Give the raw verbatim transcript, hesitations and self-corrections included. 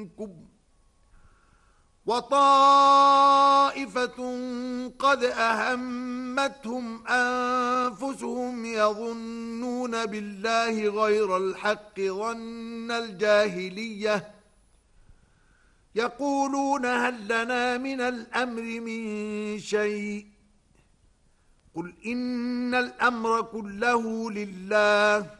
منكم وطائفة قد أهمتهم أنفسهم يظنون بالله غير الحق ظن الجاهلية يقولون هل لنا من الأمر من شيء قل إن الأمر كله لله